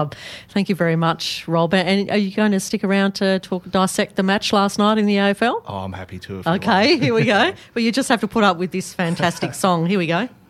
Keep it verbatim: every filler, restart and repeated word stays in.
Thank you very much, Rob. And are you going to stick around to talk, dissect the match last night in the A F L? Oh, I'm happy to. If you Okay, want. here we go. Well, you just have to put up with this fantastic song. Here we go.